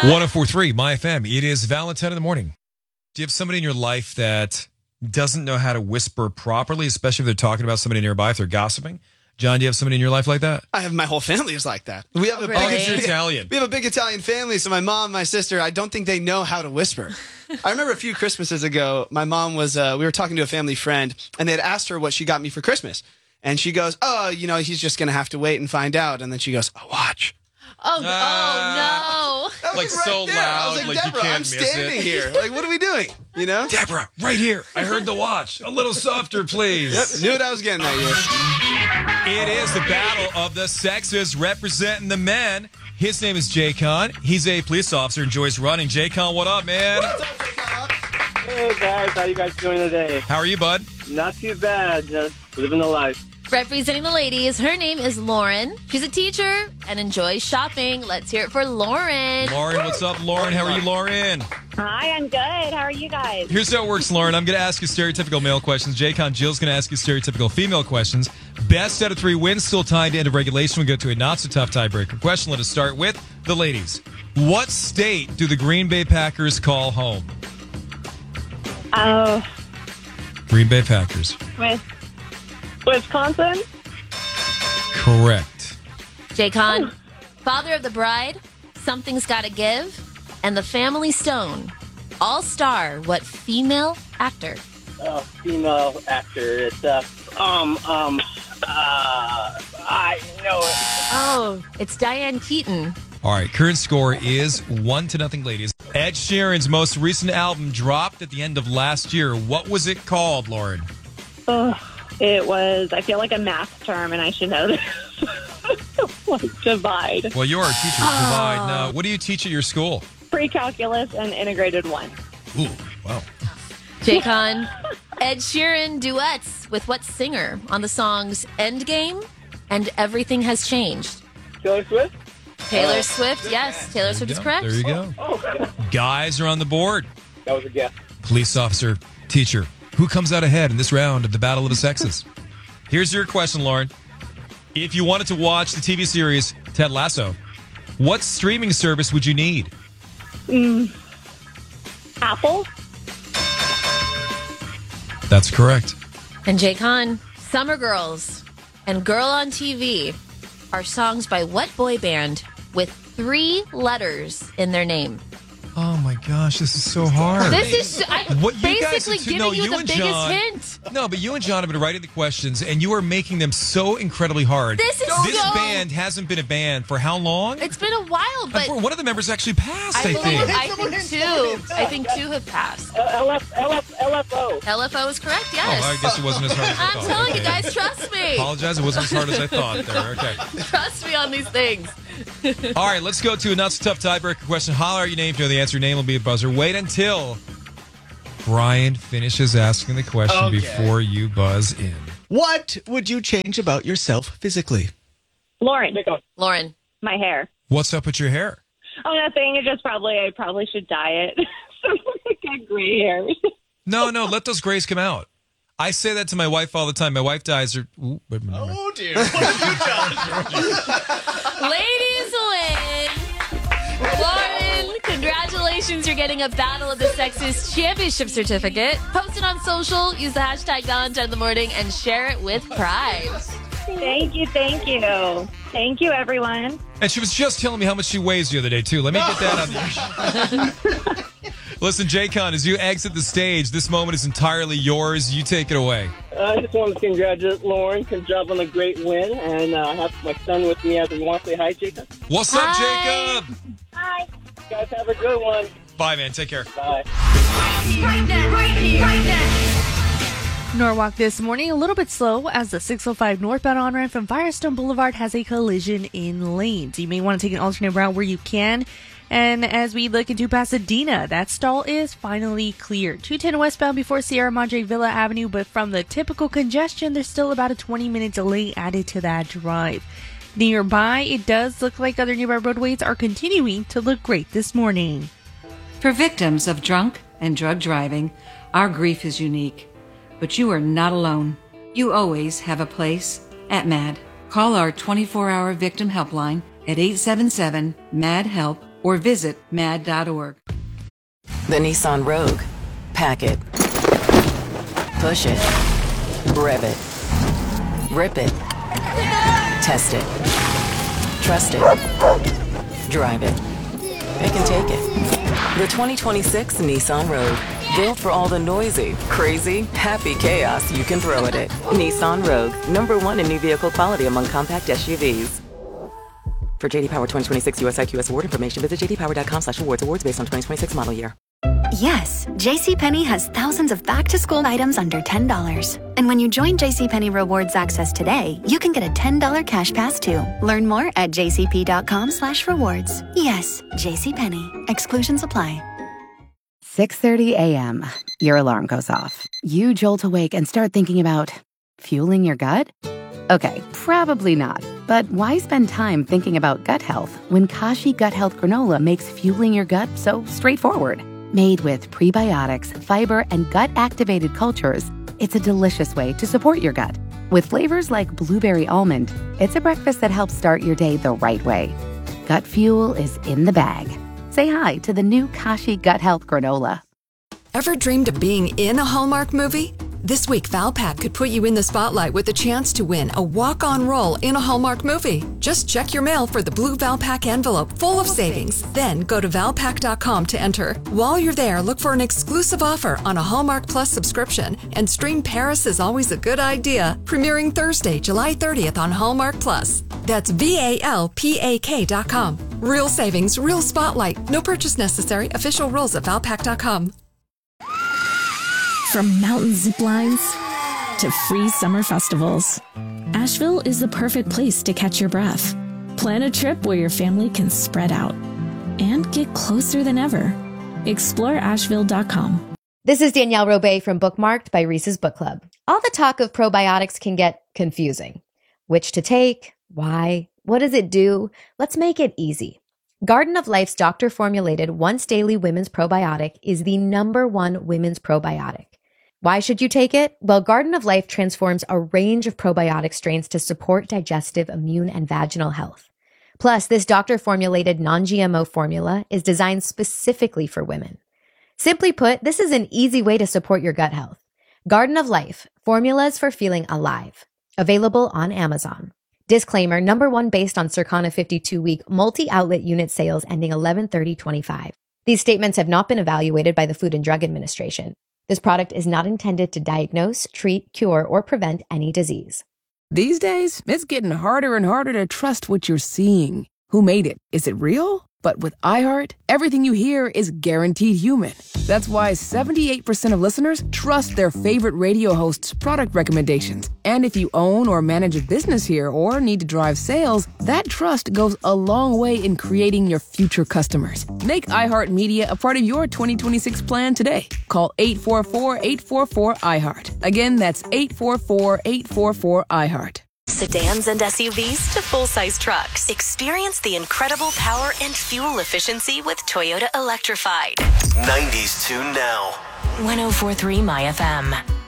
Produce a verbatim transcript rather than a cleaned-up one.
one oh four point three My F M. It is Valentine in the morning. Do you have somebody in your life that doesn't know how to whisper properly, especially if they're talking about somebody nearby, if they're gossiping? John, do you have somebody in your life like that? I have my whole family is like that. We have a Oh, big because you're Italian. We have a big Italian family, so my mom, my sister, I don't think they know how to whisper. I remember a few Christmases ago, my mom was, uh, we were talking to a family friend, and they had asked her what she got me for Christmas. And she goes, oh, you know, he's just going to have to wait and find out. And then she goes, a watch. Oh, Ah. oh That Like, was right so there. loud, I was like, like, you Deborah, can't I'm miss standing it. here. Like, what are we doing? You know? Deborah, right here. I heard the watch. A little softer, please. Yep, knew what I was getting that year. It is the battle of the sexes representing the men. His name is Jay Con. He's a police officer, enjoys running. Jay Con, what up, man? Hey guys, how you guys doing today? How are you, bud? Not too bad, just living the life. Representing the ladies, her name is Lauren. She's a teacher and enjoys shopping. Let's hear it for Lauren. Lauren, what's up, Lauren? How are you, Lauren? Hi, I'm good. How are you guys? Here's how it works, Lauren. I'm going to ask you stereotypical male questions. Jay Con, Jill's going to ask you stereotypical female questions. Best out of three wins, still tied to end of regulation. We go to a not-so-tough tiebreaker question. Let us start with the ladies. What state do the Green Bay Packers call home? Oh, Green Bay Packers. with Wisconsin? Correct. Jaycon, father of the bride, Something's Gotta Give, and The Family Stone. All star what female actor? Uh, female actor. It's uh, um, um, uh, I know it. Oh, it's Diane Keaton. All right, current score is one to nothing, ladies. Ed Sheeran's most recent album dropped at the end of last year. What was it called, Lauren? Oh, it was, I feel like a math term, and I should know this. Like divide. Well, you're a teacher. Divide. Now, what do you teach at your school? Pre-calculus and integrated one. Ooh, wow. Jaycon, Ed Sheeran duets with what singer on the songs Endgame and Everything Has Changed? Taylor Swift? Taylor Swift, yes. Taylor Swift is correct. There you go. Oh, Guys are on the board. that was a guess. Police officer, teacher. Who comes out ahead in this round of the Battle of the Sexes? Here's your question, Lauren. If you wanted to watch the T V series Ted Lasso, what streaming service would you need? Mm. Apple? That's correct. And Jaycon, Summer Girls and Girl on T V are songs by what boy band with three letters in their name? Oh my gosh, this is so hard. This is I, What you guys basically are too- giving no, you, you the and biggest John- hint. No, but you and John have been writing the questions, and you are making them so incredibly hard. This is This so- band hasn't been a band for how long? It's been a while, And but for- one of the members actually passed, I, I think. believe I think two. I think two have passed. Uh, L F, L F, L F O. L F O is correct. Oh, Yes. I guess it wasn't as hard as I I'm thought. telling you Okay. guys, trust me. Apologize, it wasn't as hard as I thought there. Okay. Trust me on these things. All right, let's go to a not so tough tiebreaker question. Holler out your name. If you know the answer, your name will be a buzzer. Wait until Brian finishes asking the question Okay. before you buzz in. What would you change about yourself physically? Lauren, Lauren. my hair. What's up with your hair? Oh, nothing. It just probably, I probably should dye it. So I got gray hair. No, no, let those grays come out. I say that to my wife all the time. My wife dyes her. Ooh, wait a minute. Oh, dear. What have you done? Ladies win. Lauren, congratulations. You're getting a Battle of the Sexes championship certificate. Post it on social. Use the hashtag Valentine in the morning and share it with pride. Thank you, thank you. Thank you, everyone. And she was just telling me how much she weighs the other day, too. Let me get that on the Listen, Jaycon, as you exit the stage, this moment is entirely yours. You take it away. I just wanted to congratulate Lauren. Good job on a great win. And uh, I have my son with me as we want to say hi, Jacob. What's up, Hi. Jacob? Hi. You guys have a good one. Bye, man. Take care. Bye. Right now, right here, right now. Norwalk this morning, a little bit slow as the six oh five northbound on-ramp from Firestone Boulevard has a collision in lanes. You may want to take an alternate route where you can. And as we look into Pasadena, that stall is finally cleared. two ten westbound before Sierra Madre Villa Avenue, but from the typical congestion, there's still about a twenty minute delay added to that drive. Nearby, it does look like other nearby roadways are continuing to look great this morning. For victims of drunk and drug driving, our grief is unique. But you are not alone. You always have a place at MAD. Call our twenty-four hour victim helpline at eight seven seven, M A D, HELP or visit mad dot org. The Nissan Rogue. Pack it. Push it. Rev it. Rip it. Test it. Trust it. Drive it. It can take it. The twenty twenty-six Nissan Rogue. Built for all the noisy, crazy, happy chaos you can throw at it. Nissan Rogue. Number one in new vehicle quality among compact S U Vs. For J D Power twenty twenty-six U S I Q S award information, visit j d power dot com slash awards. Awards based on twenty twenty-six model year. Yes, JCPenney has thousands of back-to-school items under ten dollars. And when you join JCPenney Rewards Access today, you can get a ten dollars cash pass too. Learn more at j c p dot com slash rewards. Yes, JCPenney. Exclusions apply. six thirty a.m. Your alarm goes off. You jolt awake and start thinking about fueling your gut? Okay, probably not. But why spend time thinking about gut health when Kashi Gut Health Granola makes fueling your gut so straightforward? Made with prebiotics, fiber, and gut-activated cultures, it's a delicious way to support your gut. With flavors like blueberry almond, it's a breakfast that helps start your day the right way. Gut fuel is in the bag. Say hi to the new Kashi Gut Health Granola. Ever dreamed of being in a Hallmark movie? This week, Valpak could put you in the spotlight with a chance to win a walk-on role in a Hallmark movie. Just check your mail for the blue Valpak envelope full of savings. Then go to valpak dot com to enter. While you're there, look for an exclusive offer on a Hallmark Plus subscription and stream Paris is Always a Good Idea, premiering Thursday, July thirtieth on Hallmark Plus. That's V A L P A K dot com. Real savings, real spotlight. No purchase necessary. Official rules at valpak dot com. From mountain zip lines to free summer festivals, Asheville is the perfect place to catch your breath. Plan a trip where your family can spread out and get closer than ever. explore asheville dot com. This is Danielle Robay from Bookmarked by Reese's Book Club. All the talk of probiotics can get confusing. Which to take? Why? What does it do? Let's make it easy. Garden of Life's doctor-formulated once-daily women's probiotic is the number one women's probiotic. Why should you take it? Well, Garden of Life transforms a range of probiotic strains to support digestive, immune, and vaginal health. Plus, this doctor-formulated non-G M O formula is designed specifically for women. Simply put, this is an easy way to support your gut health. Garden of Life, formulas for feeling alive. Available on Amazon. Disclaimer, number one based on Circana fifty-two week multi-outlet unit sales ending eleven thirty twenty-five. These statements have not been evaluated by the Food and Drug Administration. This product is not intended to diagnose, treat, cure, or prevent any disease. These days, it's getting harder and harder to trust what you're seeing. Who made it? Is it real? But with iHeart, everything you hear is guaranteed human. That's why seventy-eight percent of listeners trust their favorite radio hosts' product recommendations. And if you own or manage a business here or need to drive sales, that trust goes a long way in creating your future customers. Make iHeartMedia a part of your twenty twenty-six plan today. Call eight four four, eight four four, iHeart. Again, that's eight four four, eight four four, iHeart. Sedans and S U Vs to full-size trucks. Experience the incredible power and fuel efficiency with Toyota Electrified. nineties tune now. one oh four point three My F M.